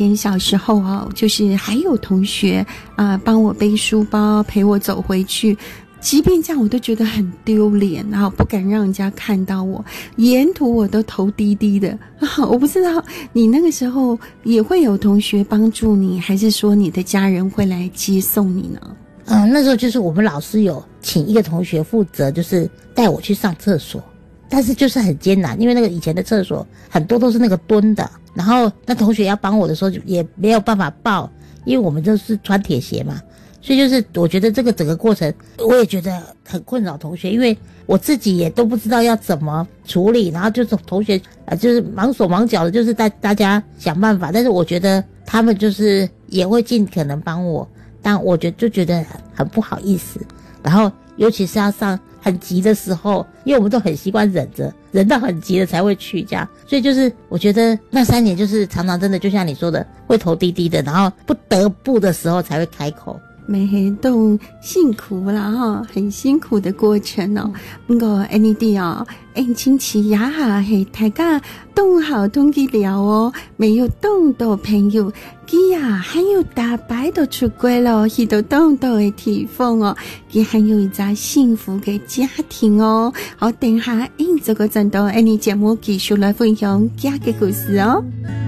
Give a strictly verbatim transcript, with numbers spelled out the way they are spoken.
前小时候哦，就是还有同学啊、呃、帮我背书包陪我走回去，即便这样我都觉得很丢脸，然后不敢让人家看到我，沿途我都头低低的、啊、我不知道你那个时候也会有同学帮助你，还是说你的家人会来接送你呢？ 嗯，那时候就是我们老师有请一个同学负责，就是带我去上厕所，但是就是很艰难，因为那个以前的厕所很多都是那个蹲的，然后那同学要帮我的时候也没有办法抱，因为我们都是穿铁鞋嘛，所以就是我觉得这个整个过程我也觉得很困扰同学，因为我自己也都不知道要怎么处理，然后就是同学呃就是忙手忙脚的，就是大大家想办法，但是我觉得他们就是也会尽可能帮我，但我觉得就觉得很不好意思，然后尤其是要上很急的时候，因为我们都很习惯忍着，忍到很急了才会去这样，所以就是我觉得那三年就是常常真的就像你说的会头低低的，然后不得不的时候才会开口。 没黑洞辛苦啦哈，很辛苦的过程哦。不过安妮弟哦，安亲戚呀哈嘿，大家动好通气聊哦，没有动的朋友，佢呀还有大白都出轨了，许多动到的地方哦，佢还有一个幸福的家庭哦。好，等下因这个阵到安妮节目继续来分享家嘅故事哦。